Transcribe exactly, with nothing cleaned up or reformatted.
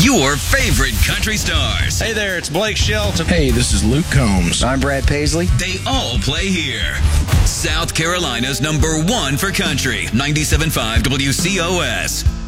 your favorite country stars. Hey there, it's Blake Shelton. Hey, this is Luke Combs. I'm Brad Paisley. They all play here. South Carolina's number one for country, ninety-seven point five W C O S.